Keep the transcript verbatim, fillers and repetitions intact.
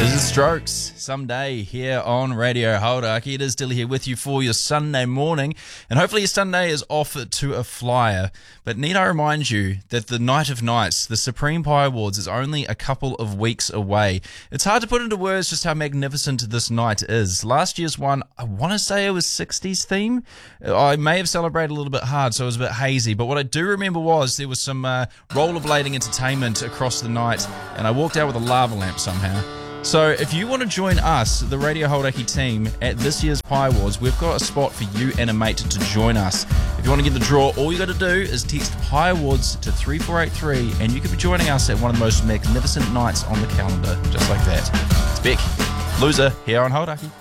This is Strokes, Someday, here on Radio Hauraki. It is still here with you for your Sunday morning, and hopefully your Sunday is off to a flyer. But need I remind you that the night of nights, the Supreme Pie Awards, is only a couple of weeks away. It's hard to put into words just how magnificent this night is. Last year's one, I want to say it was sixties theme. I may have celebrated a little bit hard, so it was a bit hazy. But what I do remember was there was some uh, rollerblading entertainment across the night, and I walked out with a lava lamp somehow. So if you want to join us, the Radio Hauraki team, at this year's Pie Awards, we've got a spot for you and a mate to join us. If you want to get the draw, all you got to do is text Pie Awards to three four eight three, and you could be joining us at one of the most magnificent nights on the calendar, just like that. It's Beck, loser, here on Hauraki.